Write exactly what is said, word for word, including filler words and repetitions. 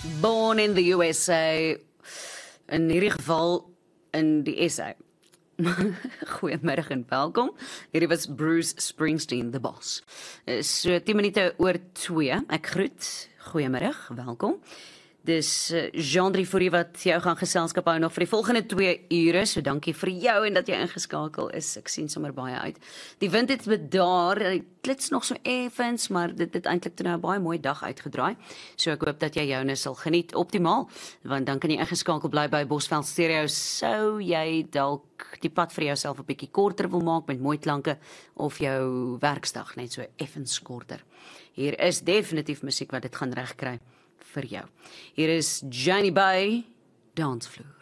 Born in the U S A, in hierdie geval in die S A. Goeiemiddag en welkom. Hierdie was Bruce Springsteen, The Boss. So tien minute oor twee. Ek groet. Goeiemiddag, welkom. Dis uh, Jean-Drie Fourie wat jou gaan geselskap hou nog vir die volgende twee ure, so dankie vir jou en dat jy ingeskakel is. Ek sien sommer baie uit. Die wind het bedaar, dit klits nog so effens, maar dit het eintlik toe nou 'n baie mooi dag uitgedraai. So ek hoop dat jy joune sal geniet optimaal, want dan kan jy ingeskakel bly by Bosveld Stereo, sou jy dalk die pad vir jouself 'n bietjie korter wil maak met mooi klanke, of jou werksdag net so effens korter. Hier is definitief musiek wat dit gaan regkry vir jou. Hier is Janie Bay, Dansvloer.